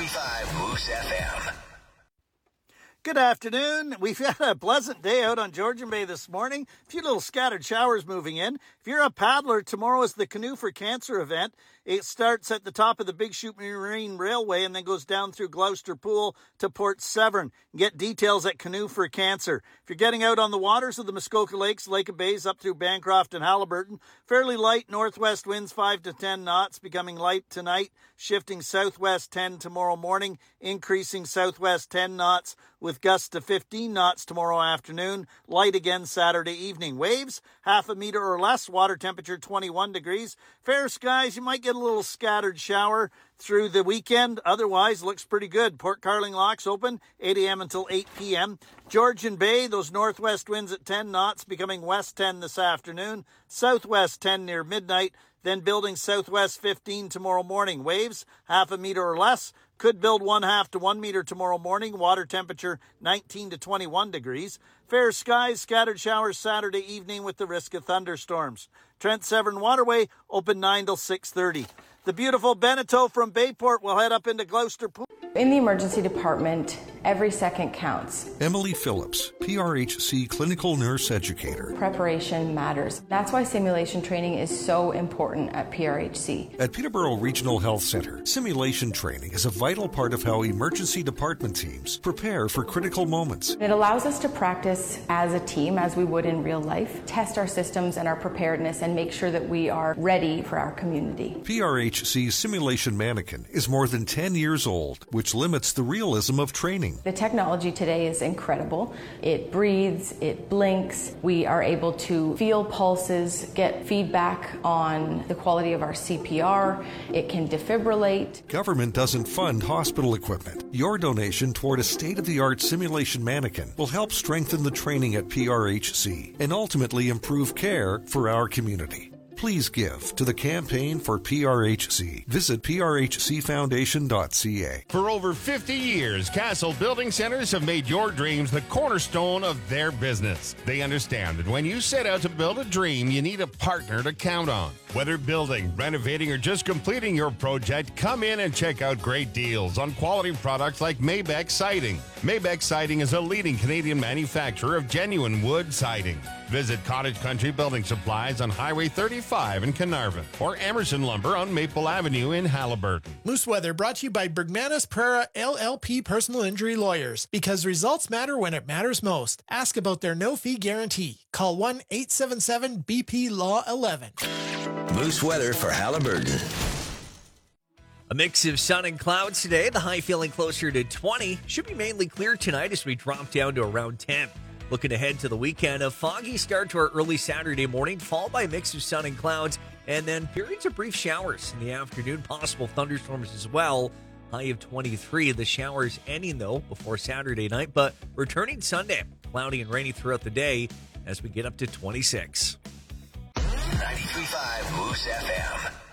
93.5 Moose FM. Good afternoon. We've had a pleasant day out on Georgian Bay this morning. A few little scattered showers moving in. If you're a paddler, tomorrow is the Canoe for Cancer event. It starts at the top of the Big Chute Marine Railway and then goes down through Gloucester Pool to Port Severn. Get details at Canoe for Cancer. If you're getting out on the waters of the Muskoka Lakes, Lake of Bays up through Bancroft and Halliburton, fairly light northwest winds 5 to 10 knots, becoming light tonight, shifting southwest 10 tomorrow morning, increasing southwest 10 knots with gusts to 15 knots tomorrow afternoon, light again Saturday evening. Waves, half a meter or less, water temperature 21 degrees. Fair skies, you might get a little scattered shower through the weekend. Otherwise, looks pretty good. Port Carling locks open 8 a.m. until 8 p.m. Georgian Bay, those northwest winds at 10 knots, becoming west 10 this afternoon. Southwest 10 near midnight, then building southwest 15 tomorrow morning. Waves, half a meter or less. Could build 1/2 to 1 meter tomorrow morning. Water temperature 19 to 21 degrees. Fair skies, scattered showers Saturday evening with the risk of thunderstorms. Trent Severn Waterway open 9 till 6:30. The beautiful Beneteau from Bayport will head up into Gloucester Pool. In the emergency department, every second counts. Emily Phillips, PRHC Clinical Nurse Educator. Preparation matters. That's why simulation training is so important at PRHC. At Peterborough Regional Health Centre, simulation training is a vital part of how emergency department teams prepare for critical moments. It allows us to practice as a team, as we would in real life, test our systems and our preparedness, and make sure that we are ready for our community. PRHC's simulation mannequin is more than 10 years old, which limits the realism of training. The technology today is incredible. It breathes, it blinks. We are able to feel pulses, get feedback on the quality of our CPR. It can defibrillate. Government doesn't fund hospital equipment. Your donation toward a state-of-the-art simulation mannequin will help strengthen the training at PRHC and ultimately improve care for our community. Please give to the campaign for PRHC. Visit prhcfoundation.ca. For over 50 years, Castle Building Centers have made your dreams the cornerstone of their business. They understand that when you set out to build a dream, you need a partner to count on. Whether building, renovating, or just completing your project, come in and check out great deals on quality products like Maybeck Siding. Maybeck Siding is a leading Canadian manufacturer of genuine wood siding. Visit Cottage Country Building Supplies on Highway 35 in Carnarvon or Emerson Lumber on Maple Avenue in Halliburton. Moose Weather brought to you by Bergmanis Prera LLP Personal Injury Lawyers. Because results matter when it matters most. Ask about their no-fee guarantee. Call 1-877-BP-LAW-11. Moose Weather for Halliburton. A mix of sun and clouds today. The high feeling closer to 20. Should be mainly clear tonight as we drop down to around 10. Looking ahead to the weekend, a foggy start to our early Saturday morning, followed by a mix of sun and clouds, and then periods of brief showers in the afternoon, possible thunderstorms as well. High of 23. The showers ending, though, before Saturday night, but returning Sunday. Cloudy and rainy throughout the day as we get up to 26. 93.5 Moose FM.